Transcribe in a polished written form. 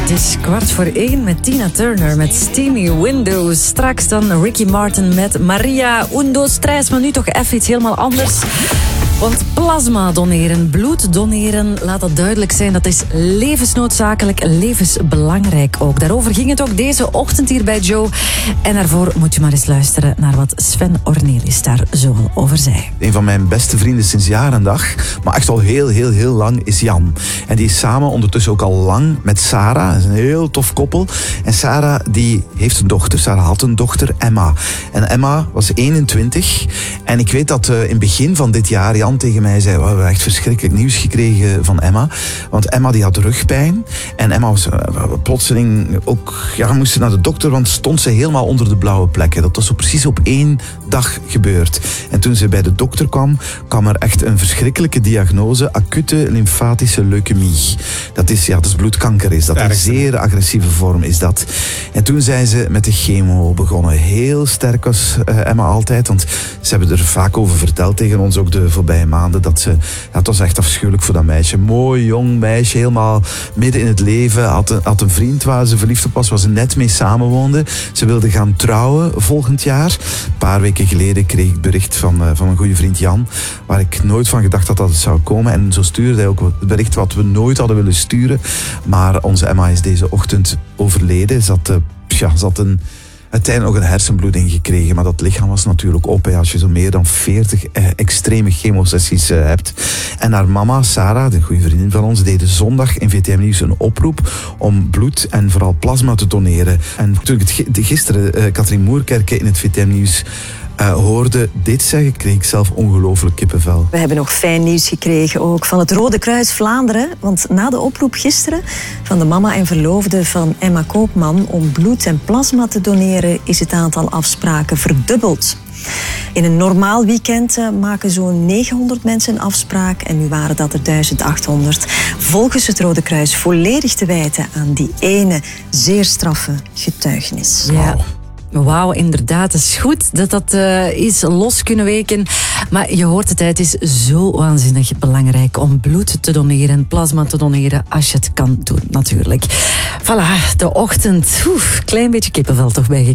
Het is 1:15 met Tina Turner met Steamy Windows. Straks dan Ricky Martin met Maria Undos Tres. Maar nu toch even iets helemaal anders. Want plasma doneren, bloed doneren, laat dat duidelijk zijn. Dat is levensnoodzakelijk, levensbelangrijk ook. Daarover ging het ook deze ochtend hier bij Joe. En daarvoor moet je maar eens luisteren naar wat Sven Ornelis daar zo al over zei. Een van mijn beste vrienden sinds jaar en dag, maar echt al heel lang, is Jan. En die is samen ondertussen ook al lang met Sarah. Dat is een heel tof koppel. En Sarah die heeft een dochter. Sarah had een dochter, Emma. En Emma was 21. En ik weet dat in het begin van dit jaar Jan tegen mij zei, we hebben echt verschrikkelijk nieuws gekregen van Emma. Want Emma die had rugpijn. En Emma was plotseling ook, moest naar de dokter, want stond ze helemaal onder de blauwe plekken. Dat was zo precies op 1 dag gebeurd. En toen ze bij de dokter kwam er echt een verschrikkelijke diagnose, acute lymfatische leukemie. Dat is bloedkanker is dat. Een zeer agressieve vorm is dat. En toen zijn ze met de chemo begonnen. Heel sterk was Emma altijd, want ze hebben er vaak over verteld tegen ons, ook de voorbije maanden, dat het was echt afschuwelijk voor dat meisje. Mooi, jong meisje, helemaal midden in het leven. Had een vriend waar ze verliefd op was, waar ze net mee samenwoonde. Ze wilde gaan trouwen volgend jaar. Een paar weken geleden kreeg ik bericht van een goede vriend Jan, waar ik nooit van gedacht had dat het zou komen. En zo stuurde hij ook het bericht wat we nooit hadden willen sturen. Maar onze Emma is deze ochtend overleden. Ze had uiteindelijk nog een hersenbloeding gekregen, maar dat lichaam was natuurlijk op als je zo meer dan 40 extreme chemosessies hebt. En haar mama, Sarah, de goede vriendin van ons, deed zondag in VTM Nieuws een oproep om bloed en vooral plasma te doneren. En toen ik gisteren Katrien Moerkerke in het VTM Nieuws hoorde dit zeggen, kreeg ik zelf ongelooflijk kippenvel. We hebben nog fijn nieuws gekregen ook van het Rode Kruis Vlaanderen. Want na de oproep gisteren van de mama en verloofde van Emma Koopman om bloed en plasma te doneren, is het aantal afspraken verdubbeld. In een normaal weekend maken zo'n 900 mensen een afspraak en nu waren dat er 1800. Volgens het Rode Kruis volledig te wijten aan die ene zeer straffe getuigenis. Ja. Wauw, inderdaad. Het is goed dat is los kunnen weken. Maar je hoort het is zo waanzinnig belangrijk om bloed te doneren, plasma te doneren, als je het kan doen, natuurlijk. Voilà, de ochtend. Klein beetje kippenvel toch bijgekregen.